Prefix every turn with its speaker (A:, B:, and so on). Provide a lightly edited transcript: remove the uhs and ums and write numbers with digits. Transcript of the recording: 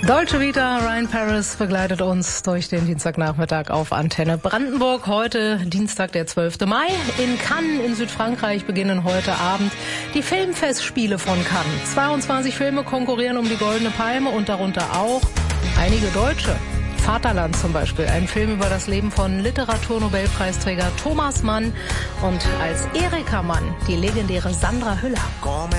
A: Dolce Vita, Ryan Paris begleitet uns durch den Dienstagnachmittag auf Antenne Brandenburg. Heute Dienstag, der 12. Mai. In Cannes in Südfrankreich beginnen heute Abend die Filmfestspiele von Cannes. 22 Filme konkurrieren um die Goldene Palme und darunter auch einige Deutsche. Vaterland zum Beispiel, ein Film über das Leben von Literaturnobelpreisträger Thomas Mann und als Erika Mann die legendäre Sandra Hüller.